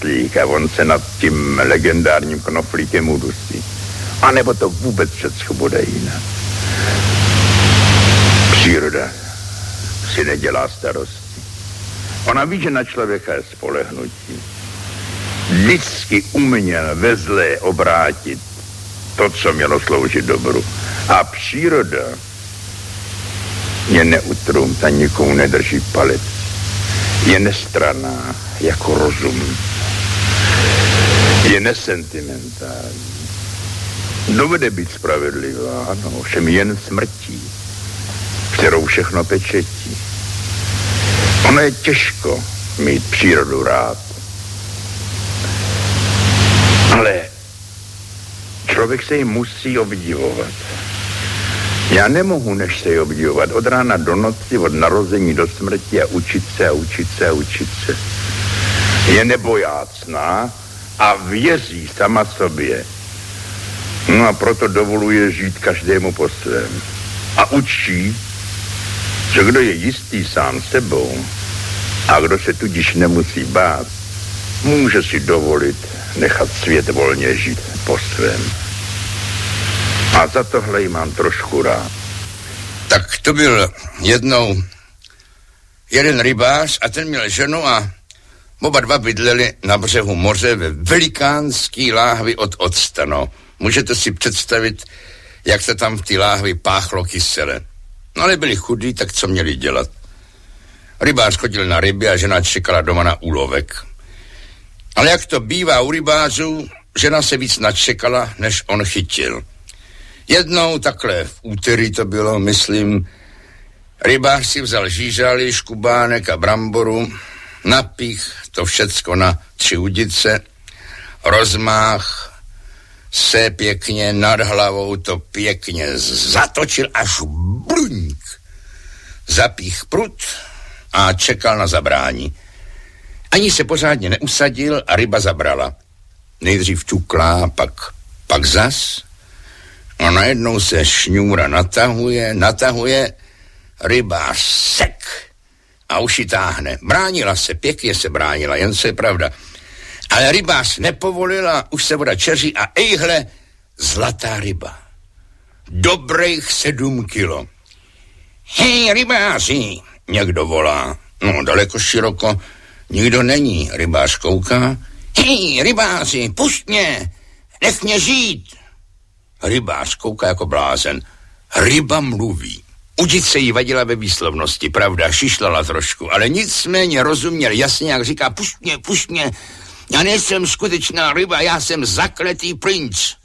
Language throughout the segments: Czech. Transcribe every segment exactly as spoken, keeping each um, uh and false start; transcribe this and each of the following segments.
knoflík a on se nad tím legendárním knoflíkem udusí. A nebo to vůbec všechno bude jinak. Příroda si nedělá starosti. Ona ví, že na člověka je spolehnutí. Vždycky uměl ve zlé obrátit to, co mělo sloužit dobru. A příroda je neutrum, a nikomu nedrží palec. Je nestranná jako rozum. Je nesentimentální. Dovede být spravedlivá, ano, všem jen smrtí, kterou všechno pečetí. Ono je těžko mít přírodu rád. Ale člověk se jí musí obdivovat. Já nemohu než se jí obdivovat od rána do noci, od narození do smrti a učit se a učit se a učit se. Je nebojácná a věří sama sobě. No a proto dovoluje žít každému po svém. A učí, že kdo je jistý sám sebou a kdo se tudíž nemusí bát, může si dovolit nechat svět volně žít po svém. A za tohle jí mám trošku rád. Tak to byl jednou jeden rybář a ten měl ženu a oba dva bydleli na břehu moře ve velikánský láhvi od octa. No, můžete si představit, jak se tam v té láhvi páchlo kysele. No ale byli chudí, tak co měli dělat? Rybář chodil na ryby a žena čekala doma na úlovek. Ale jak to bývá u rybářů, žena se víc načekala, než on chytil. Jednou takhle v úterý to bylo, myslím, rybář si vzal žížaly, škubánek a bramboru, napích to všecko na tři udice, rozmách se pěkně nad hlavou to pěkně zatočil až bluňk. Zapích prut a čekal na zabrání. Ani se pořádně neusadil a ryba zabrala. Nejdřív čuklá, pak, pak zas. A najednou se šňůra natahuje, natahuje, ryba sek a uši táhne. Bránila se, pěkně se bránila, jen co je pravda. Ale rybář nepovolila, už se voda čeří a ejhle, zlatá ryba. Dobrých sedm kilo. Hej, rybáři, někdo volá. No, daleko široko nikdo není. Rybář kouká. Hej, rybáři, pusť mě, nech mě žít. Rybář kouká jako blázen. Ryba mluví. Udice jí vadila ve výslovnosti, pravda, šišlala trošku, ale nicméně rozuměl jasně, jak říká, pusť mě, pusť mě, já nejsem skutečná ryba, já jsem zakletý princ.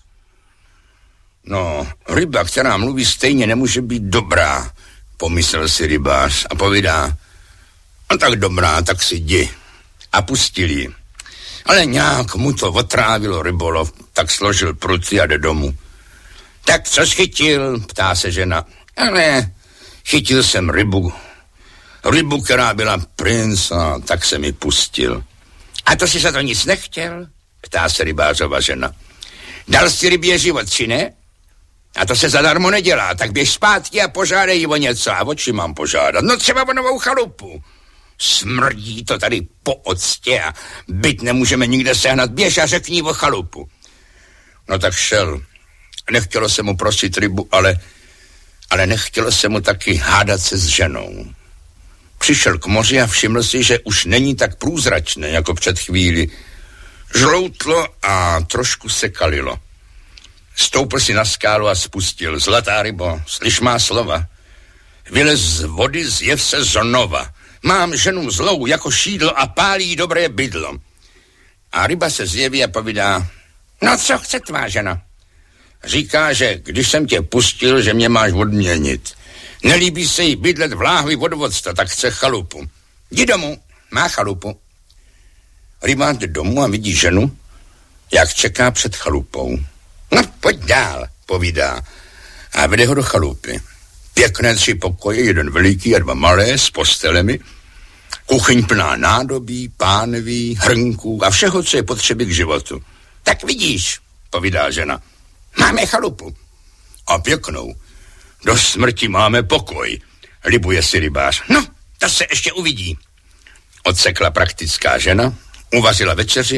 No, ryba, která mluví stejně, nemůže být dobrá, pomyslel si rybář a povídá, no tak dobrá, tak si jdi. A pustil ji. Ale nějak mu to otrávilo rybolov, tak složil pruty a jde domů. Tak co jsi chytil, ptá se žena. Ale chytil jsem rybu. Rybu, která byla princ, a tak se mi pustil. A to si za to nic nechtěl? Ptá se rybářova žena. Dal jsi rybě život, či ne? A to se zadarmo nedělá, tak běž zpátky a požádej o něco. A o čím mám požádat? No třeba o novou chalupu. Smrdí to tady po octě a byt nemůžeme nikde sehnat. Běž a řekni o chalupu. No tak šel. Nechtělo se mu prosit rybu, ale, ale nechtělo se mu taky hádat se s ženou. Přišel k moři a všiml si, že už není tak průzračné jako před chvíli. Žloutlo a trošku se kalilo. Stoupl si na skálu a spustil. Zlatá rybo, slyš má slova. Vylez z vody, zjev se znova. Mám ženu zlou jako šídlo a pálí dobré bydlo. A ryba se zjeví a povídá, no co chce tvá žena? Říká, že když jsem tě pustil, že mě máš odměnit. Nelíbí se jí bydlet v láhvi vodvodsta, tak chce chalupu. Jdi domů, má chalupu. Ryba jde domů a vidí ženu, jak čeká před chalupou. No pojď dál, povídá. A vede ho do chalupy. Pěkné tři pokoje, jeden veliký a dva malé s postelemi. Kuchyň plná nádobí, pánví, hrnků a všeho, co je potřeby k životu. Tak vidíš, povídá žena. Máme chalupu. A pěknou. Do smrti máme pokoj, libuje si rybář. No, to se ještě uvidí. Odsekla praktická žena, uvařila večeři